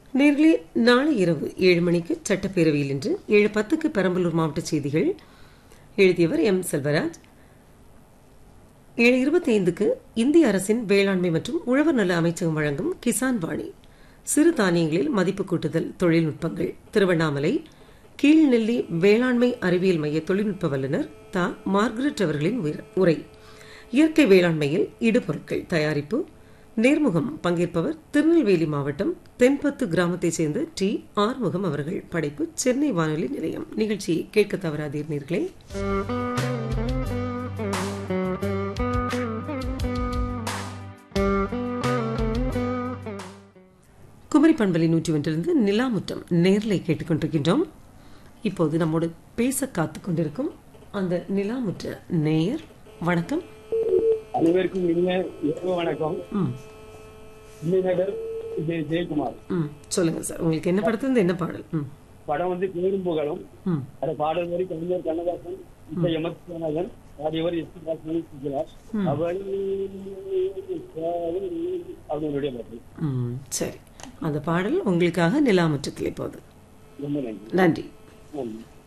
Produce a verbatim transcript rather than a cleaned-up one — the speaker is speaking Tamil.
நேர்களே, நாளை இரவு ஏழு மணிக்கு சட்டப்பேரவையில் இன்று ஏழு பத்துக்கு பெரம்பலூர் மாவட்ட செய்திகள். எழுதியவர் எம் செல்வராஜ். ஏழு இருபத்தி ஐந்துக்கு இந்திய அரசின் வேளாண்மை மற்றும் உழவர் நல அமைச்சகம் வழங்கும் கிசான் வாணி, சிறு தானியங்களில் மதிப்பு கூட்டுதல் தொழில்நுட்பங்கள், திருவண்ணாமலை கீழ்நெல்லி வேளாண்மை அறிவியல் மைய தொழில்நுட்ப வல்லுநர் தா மார்கரெட் அவர்களின் உரை. இயற்கை வேளாண்மையில் இடுபொருட்கள் தயாரிப்பு நேர்முகம். பங்கேற்பவர் திருநெல்வேலி மாவட்டம் தென்பத்து கிராமத்தைச் சேர்ந்த டி ஆறுமுகம் அவர்கள். படைப்பு சென்னை வானொலி நிலையம். நிகழ்ச்சியை கேட்க தவறாதீர் நேர்களே. குமரி பண்பலை நூற்றி ஒன்றிலிருந்து நிலாமுற்றம் நேர்லை கேட்டுக்கொண்டிருக்கின்றோம். இப்போது நம்மோடு பேச காத்துக் கொண்டிருக்கும் அந்த நிலாமுற்ற நேயர். வணக்கம். அனைவருக்கும் இனிய இரவு வணக்கம். ஜெயக்குமார். சொல்லுங்க சார், உங்களுக்கு என்ன படத்துல என்ன பாடல்? படம் வந்து பேரும் புகழும். அந்த பாடல் வரி கவிஞர் கண்ணதாசன், இசை எமகன், பாடியவர் எஸ் பி பாலசுப்ரமணியம் அவள் அவர்களுடைய பாடல். சரி, அந்த பாடல் உங்களுக்காக நிலாமுற்றத்தில் இப்போது. ரொம்ப நன்றி. நன்றி. நன்றி.